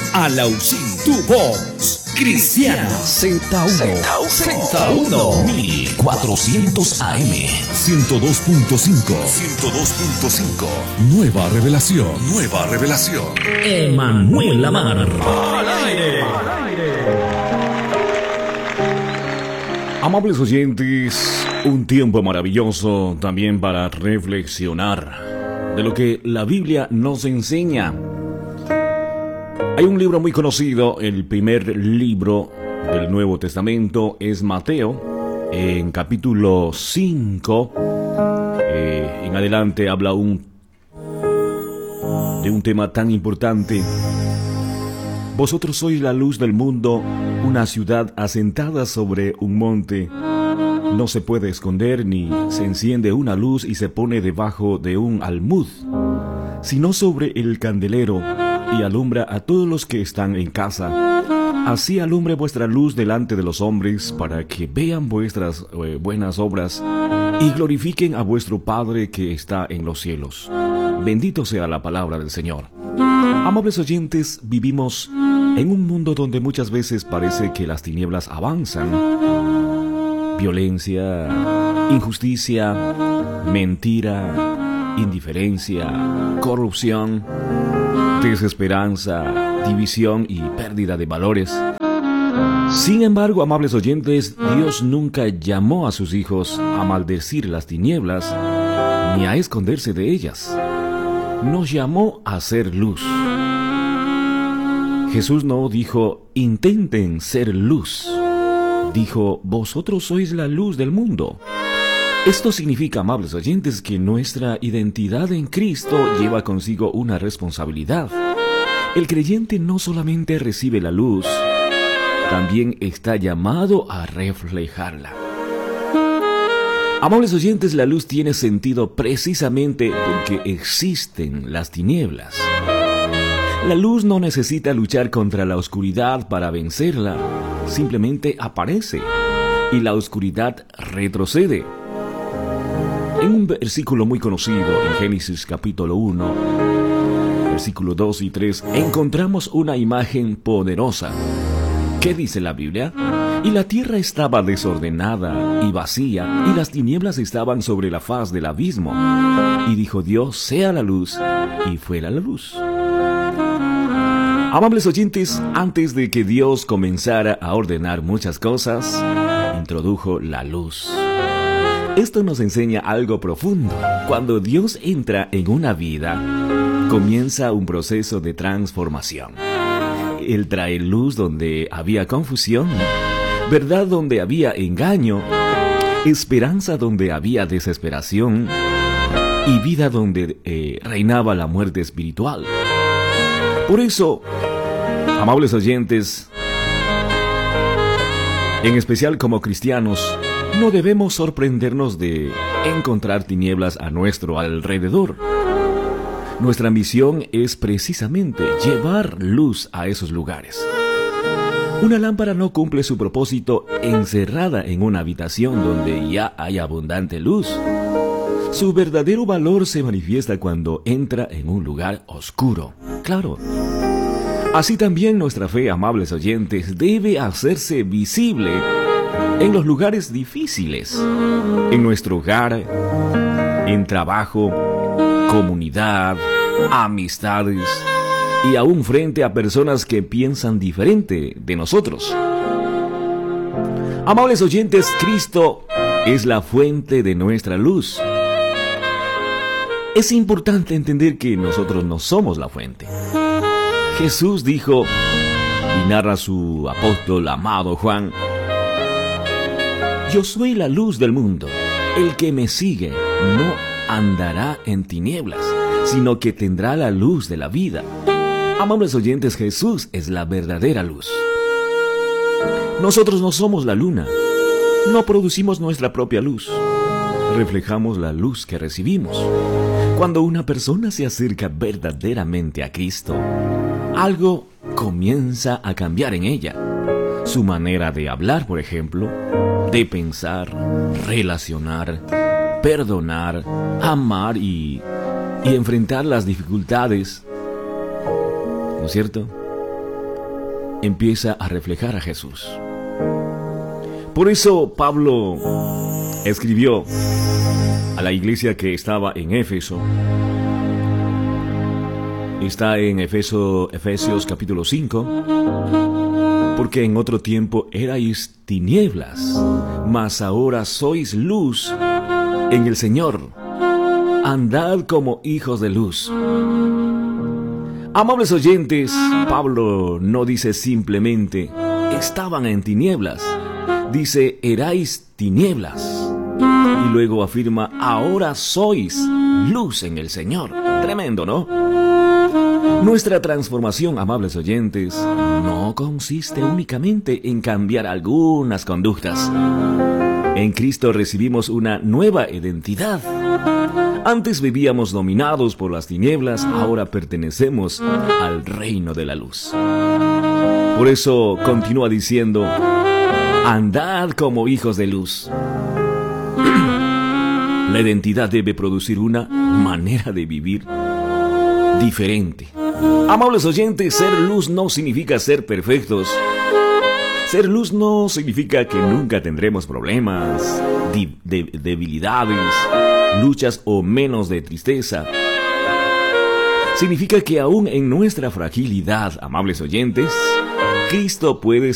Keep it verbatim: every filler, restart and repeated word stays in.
Alaucín, tu voz cristiana. Z uno, Z uno, mil cuatrocientos A M, ciento dos punto cinco, ciento dos punto cinco. Nueva revelación, nueva revelación. Emanuel Lamar. Al aire. Amables oyentes, un tiempo maravilloso también para reflexionar de lo que la Biblia nos enseña. Hay un libro muy conocido, el primer libro del Nuevo Testamento es Mateo, en capítulo cinco, eh, en adelante habla un, de un tema tan importante. Vosotros sois la luz del mundo, una ciudad asentada sobre un monte. No se puede esconder ni se enciende una luz y se pone debajo de un almud, sino sobre el candelero, y alumbra a todos los que están en casa. Así alumbre vuestra luz delante de los hombres, para que vean vuestras eh, buenas obras y glorifiquen a vuestro Padre que está en los cielos. Bendito sea la palabra del Señor. Amables oyentes, vivimos en un mundo donde muchas veces parece que las tinieblas avanzan. Violencia, injusticia, mentira, indiferencia, corrupción, desesperanza, división y pérdida de valores. Sin embargo, amables oyentes, Dios nunca llamó a sus hijos a maldecir las tinieblas ni a esconderse de ellas. Nos llamó a ser luz. Jesús no dijo, intenten ser luz. Dijo, vosotros sois la luz del mundo. Esto significa, amables oyentes, que nuestra identidad en Cristo lleva consigo una responsabilidad. El creyente no solamente recibe la luz, también está llamado a reflejarla. Amables oyentes, la luz tiene sentido precisamente porque existen las tinieblas. La luz no necesita luchar contra la oscuridad para vencerla, simplemente aparece y la oscuridad retrocede. En un versículo muy conocido, en Génesis capítulo uno, versículos dos y tres, encontramos una imagen poderosa. ¿Qué dice la Biblia? Y la tierra estaba desordenada y vacía, y las tinieblas estaban sobre la faz del abismo. Y dijo Dios, sea la luz, y fue la luz. Amables oyentes, antes de que Dios comenzara a ordenar muchas cosas, introdujo la luz. Esto nos enseña algo profundo. Cuando Dios entra en una vida, comienza un proceso de transformación. Él trae luz donde había confusión, verdad donde había engaño, esperanza donde había desesperación y vida donde eh, reinaba la muerte espiritual. Por eso, amables oyentes, en especial como cristianos, no debemos sorprendernos de encontrar tinieblas a nuestro alrededor. Nuestra misión es precisamente llevar luz a esos lugares. Una lámpara no cumple su propósito encerrada en una habitación donde ya hay abundante luz. Su verdadero valor se manifiesta cuando entra en un lugar oscuro. Claro. Así también nuestra fe, amables oyentes, debe hacerse visible en los lugares difíciles, en nuestro hogar, en trabajo, comunidad, amistades y aún frente a personas que piensan diferente de nosotros. Amables oyentes, Cristo es la fuente de nuestra luz. Es importante entender que nosotros no somos la fuente. Jesús dijo, y narra su apóstol amado Juan, yo soy la luz del mundo. El que me sigue no andará en tinieblas, sino que tendrá la luz de la vida. Amables oyentes, Jesús es la verdadera luz. Nosotros no somos la luna. No producimos nuestra propia luz. Reflejamos la luz que recibimos. Cuando una persona se acerca verdaderamente a Cristo, algo comienza a cambiar en ella. Su manera de hablar, por ejemplo, de pensar, relacionar, perdonar, amar y, y enfrentar las dificultades. ¿No es cierto? empieza a reflejar a Jesús. Por eso Pablo escribió a la iglesia que estaba en Éfeso. Está en Efeso, Efesios capítulo cinco. Porque en otro tiempo erais tinieblas, mas ahora sois luz en el Señor. Andad como hijos de luz. Amables oyentes, Pablo no dice simplemente estaban en tinieblas, dice erais tinieblas. Y luego afirma ahora sois luz en el Señor. Tremendo, ¿no? Nuestra transformación, amables oyentes, no consiste únicamente en cambiar algunas conductas. En Cristo recibimos una nueva identidad. Antes vivíamos dominados por las tinieblas, ahora pertenecemos al reino de la luz. Por eso continúa diciendo, andad como hijos de luz. La identidad debe producir una manera de vivir diferente. Amables oyentes, ser luz no significa ser perfectos. Ser luz no significa que nunca tendremos problemas, de- de- debilidades, luchas o menos de tristeza. Significa que aún en nuestra fragilidad, amables oyentes, Cristo puede